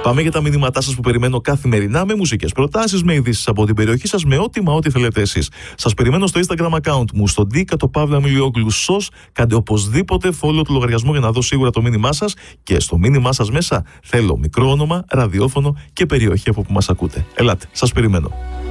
Πάμε για τα μηνύματά σας που περιμένω καθημερινά, με μουσικές προτάσεις, με ειδήσεις από την περιοχή σας, με ό,τι θέλετε εσείς. Σας περιμένω στο Instagram account μου, στο D_Pavlamiglioglou. Κάντε οπωσδήποτε follow του λογαριασμό για να δω σίγουρα το μήνυμά σας, και στο μήνυμά σας μέσα θέλω μικρό όνομα, ραδιόφωνο και περιοχή από που μας ακούτε. Ελάτε, σας περιμένω.